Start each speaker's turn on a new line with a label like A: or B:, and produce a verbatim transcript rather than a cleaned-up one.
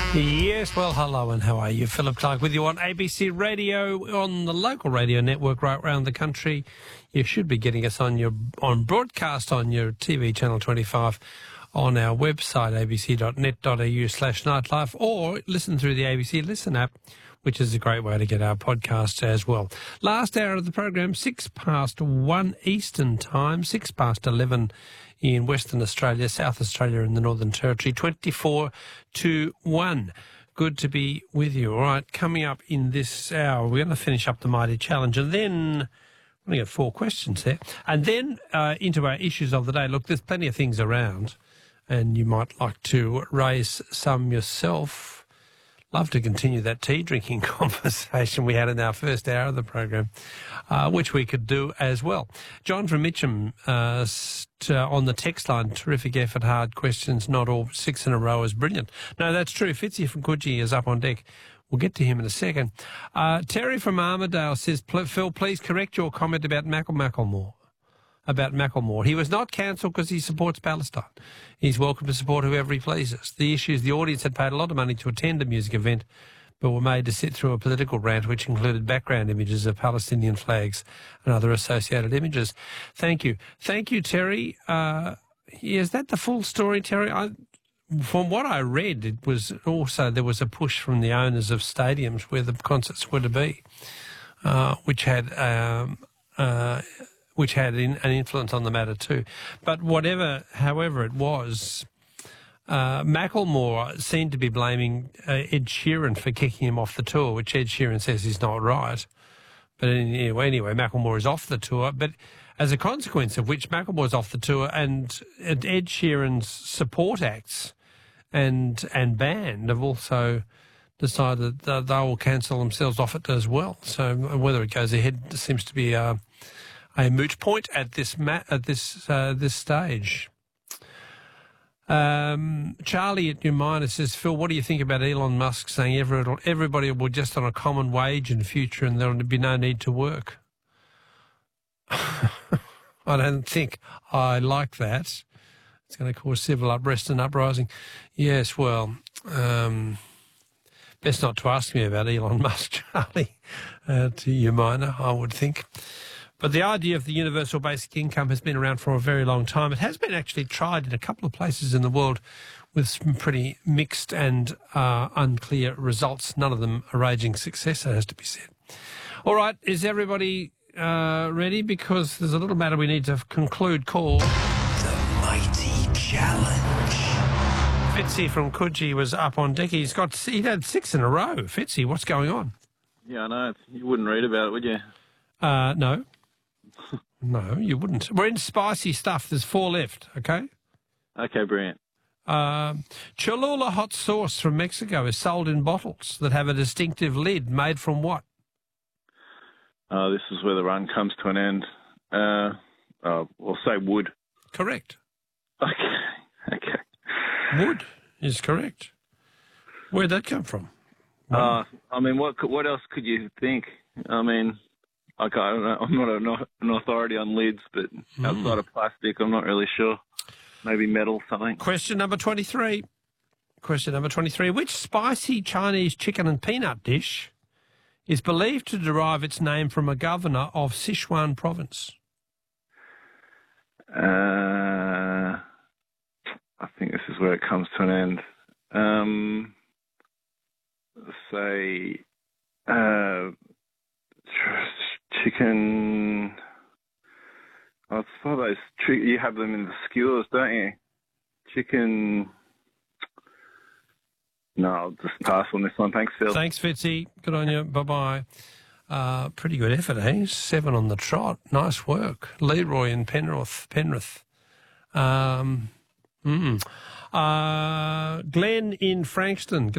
A: Yes, well, hello and how are you? Philip Clark with you on A B C Radio, on the local radio network right around the country. You should be getting us on your on broadcast on your T V channel twenty-five, on our website a b c dot net dot a u slash nightlife, or listen through the A B C Listen app, which is a great way to get our podcast as well. Last hour of the program, six past one Eastern time, six past eleven in Western Australia, South Australia and the Northern Territory, twenty-four to one. Good to be with you. All right, coming up in this hour, we're going to finish up the Mighty Challenge, and then we're going to get four questions there, and then uh, into our issues of the day. Look, there's plenty of things around, and you might like to raise some yourself. Love to continue that tea drinking conversation we had in our first hour of the program, uh, which we could do as well. John from Mitcham uh, st- uh, on the text line, terrific effort, hard questions, not all six in a row is brilliant. No, that's true. Fitzy from Coogee is up on deck. We'll get to him in a second. Uh, Terry from Armidale says, Phil, please correct your comment about Michael Macklemore. About Macklemore. He was not cancelled because he supports Palestine. He's welcome to support whoever he pleases. The issue is the audience had paid a lot of money to attend a music event, but were made to sit through a political rant which included background images of Palestinian flags and other associated images. Thank you. Thank you, Terry. Uh, is that the full story, Terry? I, from what I read, it was also there was a push from the owners of stadiums where the concerts were to be, uh, which had... Um, uh, which had in, an influence on the matter too. But whatever, however it was, uh, Macklemore seemed to be blaming uh, Ed Sheeran for kicking him off the tour, which Ed Sheeran says is not right. But anyway, anyway, Macklemore is off the tour. But as a consequence of which, Macklemore's off the tour, and Ed Sheeran's support acts and and band have also decided that they will cancel themselves off it as well. So whether it goes ahead seems to be... Uh, a moot point at this ma- at this uh, this stage. Um, Charlie at New Miner says, Phil, what do you think about Elon Musk saying everybody, everybody will just on a common wage in the future and there will be no need to work? I don't think I like that. It's going to cause civil unrest and uprising. Yes, well, um, best not to ask me about Elon Musk, Charlie, uh, to you minor, I would think. But the idea of the universal basic income has been around for a very long time. It has been actually tried in a couple of places in the world with some pretty mixed and uh, unclear results. None of them a raging success, it has to be said. All right, is everybody uh, ready? Because there's a little matter we need to conclude called...
B: The Mighty Challenge.
A: Fitzy from Coogee was up on deck. He's got, he had six in a row. Fitzy, what's going on?
C: Yeah, I know. You wouldn't read about it, would you?
A: Uh, no. No, you wouldn't. We're in spicy stuff. There's four left, okay?
C: Okay, brilliant.
A: Um, Cholula hot sauce from Mexico is sold in bottles that have a distinctive lid made from what?
C: Uh, this is where the run comes to an end. Uh, uh, we'll say wood.
A: Correct.
C: Okay, okay.
A: Wood is correct. Where'd that come from?
C: Uh, I mean, what what else could you think? I mean... Okay, I don't know. I'm not, a, not an authority on lids, but mm. outside of plastic, I'm not really sure. Maybe metal, something.
A: Question number twenty-three. Question number twenty-three. Which spicy Chinese chicken and peanut dish is believed to derive its name from a governor of Sichuan province?
C: Uh, I think this is where it comes to an end. Um, say... Uh, Chicken, I suppose you have them in the skewers, don't you? Chicken, no, I'll just pass on this one. Thanks, Phil.
A: Thanks, Fitzy. Good on you. Bye-bye. Uh, pretty good effort, eh? Seven on the trot. Nice work. Leroy in Penrith. Penrith. Um, mm. uh, Glenn in Frankston.